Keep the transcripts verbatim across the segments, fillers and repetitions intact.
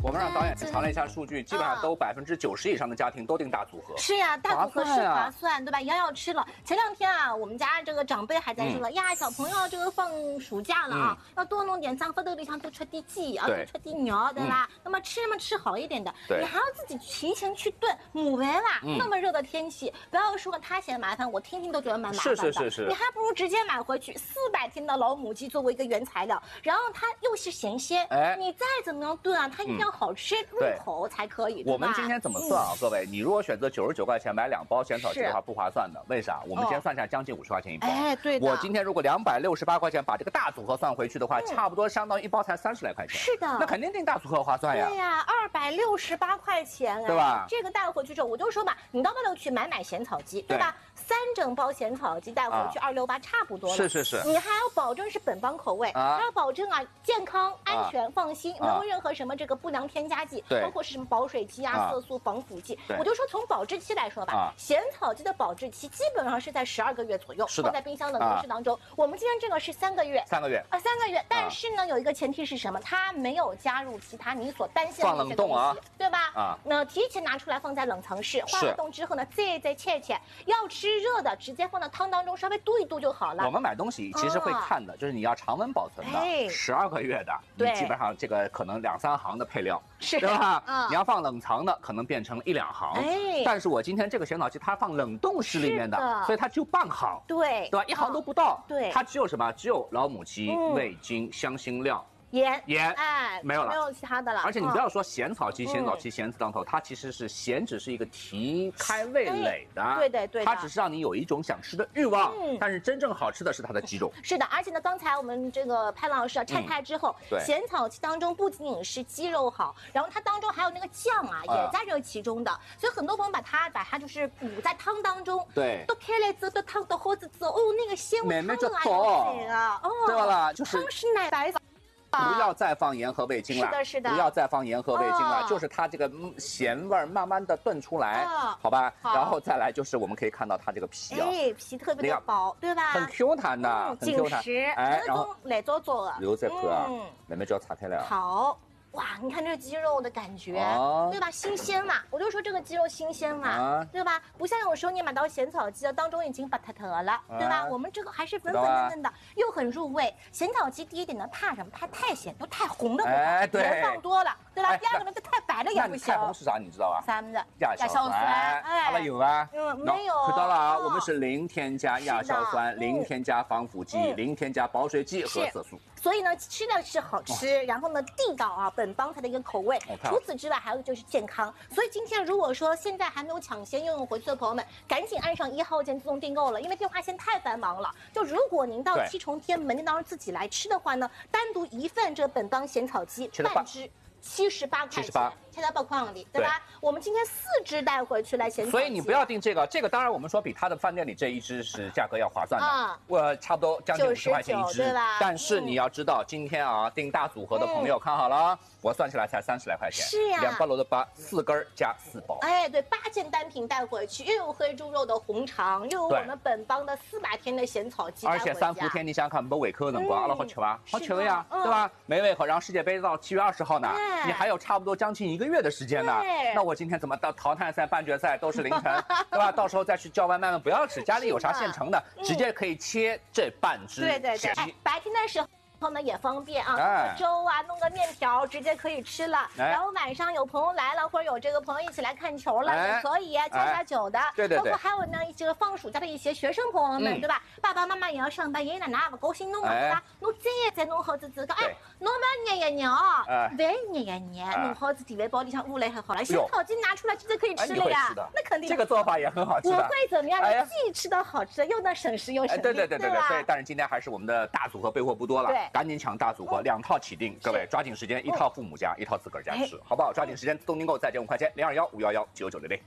我们让导演查了一下数据，基本上都百分之九十以上的家庭都订大组合。 是呀，大组合是划算，对吧？洋洋吃了。前两天啊，我们家这个长辈还在说了呀，小朋友这个放暑假了啊，要多弄点脏，不豆里向多吃点鸡，啊，多吃点牛，对吧？那么吃嘛吃好一点的，你还要自己提前去炖母围啦。那么热的天气，不要说他嫌麻烦，我听听都觉得蛮麻烦的。 是是是是， 你还不如直接买回去四百天的老母鸡作为一个原材料，然后它又是咸鲜，哎，你再怎么样炖啊，它一定要好吃入口才可以。 我们今天怎么算啊，各位？你如果选择九十九块钱买两包咸草鸡的话，不划算的。为啥？我们先算下，将近五十块钱一包。 哎，对的。 我今天如果两百六十八块钱把这个大组合算回去的话，差不多相当于一包才三十来块钱。 是的， 那肯定订大组合划算呀。 对呀，二百六十八块钱， 对吧？ 这个带回去之后，我就说吧，你到外头去买买咸草鸡，对吧？三整包咸草鸡带回去二六八差不多了。 是是是。 你还要保证是本帮口味，还要保证啊健康、安全、放心，没有任何什么这个不良添加剂，包括是什么保水剂啊、色素、防腐剂。我就说从保质期来说吧，咸草鸡的保质期基本上是在十二个月左右，放在冰箱冷冻室当中。我们今天这个是三个月， 三个月啊，三个月。但是呢，有一个前提是什么？它没有加入其他你所担心的那些东西，对吧？啊，那提前拿出来放在冷藏室，化了冻之后呢，再再切切。要吃热的，直接放到汤当中稍微炖一炖就好了。 我们买东西其实会看的，就是你要常温保存的，十二个月的，你基本上这个可能两三行的配料， 是对吧？你要放冷藏的，可能变成一两行。哎，但是我今天这个咸草鸡它放冷冻室里面的，所以它只有半行， 对对吧？一行都不到， 对， 它只有什么？只有老母鸡、味精、香辛料。 盐盐哎， 没有了， 没有其他的了。 而且你不要说咸草鸡，咸草鸡咸字当头，它其实是咸，只是一个提开味蕾的， 对对对， 它只是让你有一种想吃的欲望。嗯，但是真正好吃的是它的鸡肉。 是的，而且呢，刚才我们这个潘老师啊拆开之后，咸草鸡当中不仅仅是鸡肉好，然后它当中还有那个酱啊，也在这其中的，所以很多朋友把它把它就是补在汤当中， 对， 都开来之后，都汤都好子之后，哦，那个鲜味汤来了啊， 哦，对了，就是汤是奶白。 不要再放盐和味精了， 是的，是的， 不要再放盐和味精了，就是它这个咸味儿慢慢的炖出来，好吧？然后再来就是我们可以看到它这个皮啊， 哎，皮特别的薄，对吧？ 很 Q 弹的，很 Q 弹， 哎，然后来做做的， 留在壳啊，慢慢就要拆开来啊。 好。哇，你看这鸡肉的感觉，哦、对吧？新鲜嘛，我就说这个鸡肉新鲜嘛，啊、对吧？不像有时候你买到咸草鸡的当中已经把它特了，啊、对吧？我们这个还是粉粉嫩嫩的，又很入味。咸草鸡第一点呢，怕什么？怕太咸，都太红的不好， 哎、对， 盐放多了，对吧？哎、第二个呢，这太白了也不行。 太红是啥？你知道吧？ 啥子？ 亚硝酸。哎，好了有啊？ 嗯，没有。 看到了啊，我们是零添加亚硝酸，零添加防腐剂，零添加保水剂和色素。 所以呢，吃的是好吃，然后呢，地道啊，本帮它的一个口味。除此之外，还有就是健康。所以今天如果说现在还没有抢先拥有回去的朋友们，赶紧按上一号键自动订购了，因为电话线太繁忙了。就如果您到七重天门店当中自己来吃的话呢，单独一份这本帮咸草鸡半只。七十八块钱，现在报框里，对吧？我们今天四只带回去来咸草鸡， 所以你不要订这个，这个当然我们说比它的饭店里这一只是价格要划算的，啊，我差不多将近五十块钱一只， 对吧？ 但是你要知道，今天啊订大组合的朋友看好了，我算起来才三十来块钱， 是呀， 两包萝卜粑，四根加四包， 哎，对，八件单品带回去，又有黑猪肉的红肠，又有我们本帮的四百天的咸草鸡， 而且三伏天你想看没胃口的辰光，阿拉好吃吧？好吃的呀，对吧？没胃口，然后世界杯到七月二十号呢，你还有差不多。将近一个月的时间呢，那我今天怎么到淘汰赛、半决赛都是凌晨，对吧？到时候再去叫外卖们不要吃，家里有啥现成的，直接可以切这半只。 对对对，白天的时候。后呢也方便啊，弄个粥啊，弄个面条，直接可以吃了。然后晚上有朋友来了，或者有这个朋友一起来看球了，也可以加加酒的。 对对对。 包括还有呢，这个放暑假的一些学生朋友们，对吧？爸爸妈妈也要上班，爷爷奶奶不高兴弄了，对吧？侬再再弄好子这个，哎，侬们捏一捏啊，饭捏一捏，弄好子底位包里向捂来很好了。咸草鸡拿出来直接可以吃了呀，那肯定。 这个做法也很好吃。 我会怎么样？既吃到好吃的，又能省时又省力。 对对对对对。所以，但是今天还是我们的大组合备货不多了，赶紧抢大组合。两套起订，各位抓紧时间，一套父母家，一套自个儿家吃，好不好？抓紧时间自动订购，再减五块钱，零二幺五幺幺九九六零。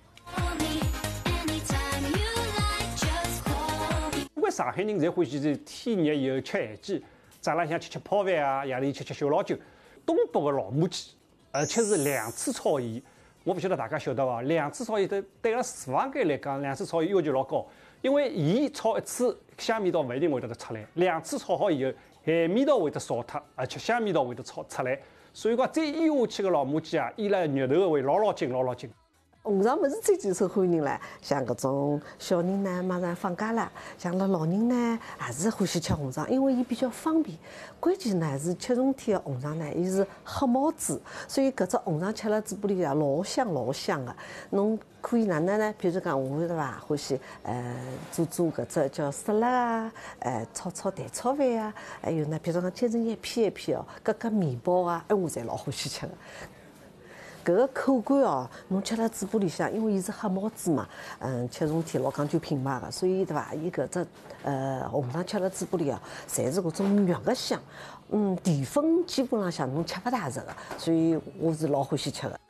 因为上海人侪欢喜是天热以后吃咸鸡，早浪向吃吃泡饭啊，夜里吃吃小老酒。东北的老母鸡，而且是两次炒盐，我不晓得大家晓得伐？两次炒盐对对阿拉厨房间来讲，两次炒盐要求老高，因为盐炒一次香味道不一定会得出来，两次炒好以后。咸味道会得少脱，而且香味道会得炒出来， 所以讲再腌下去个老母鸡啊，腌了肉头会老老紧老老紧。 红肠物事最最受欢迎唻，像搿种小人呢，马上放假了，像拉老人呢，也是欢喜吃红肠，因为伊比较方便。关键呢是吃重天的红肠呢，伊是黑毛猪，所以搿只红肠吃了嘴巴里啊，老香老香的。侬可以哪能呢？譬如讲我对伐，欢喜呃做做搿只叫沙拉啊，呃炒炒蛋炒饭啊，还有呢，譬如讲切成一片一片哦，夹夹面包啊，哎我侪老欢喜吃的。搿个口感哦，侬吃了嘴巴里向，因为伊是黑毛猪嘛，嗯，七重天老讲究品牌个，所以对伐？伊搿只呃红肠吃了嘴巴里哦，侪是搿种肉个香，嗯，淀粉基本浪向侬吃勿大着个，所以我是老欢喜吃个。